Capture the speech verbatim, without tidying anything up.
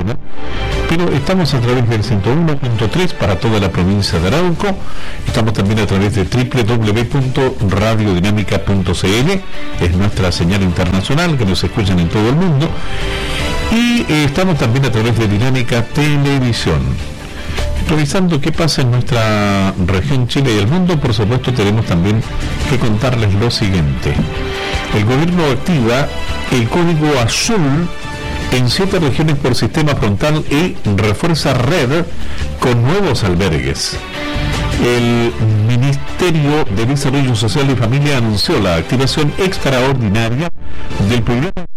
Lorena, pero estamos a través del ciento uno punto tres para toda la provincia de Arauco. Estamos también a través de doble u doble u doble u punto radio dinámica punto c l, es nuestra señal internacional que nos escuchan en todo el mundo. Y eh, estamos también a través de Dinámica Televisión. Revisando qué pasa en nuestra región Chile y el mundo, por supuesto tenemos también que contarles lo siguiente. El gobierno activa el código azul en siete regiones por sistema frontal y refuerza red con nuevos albergues. El Ministerio de Desarrollo Social y Familia anunció la activación extraordinaria del programa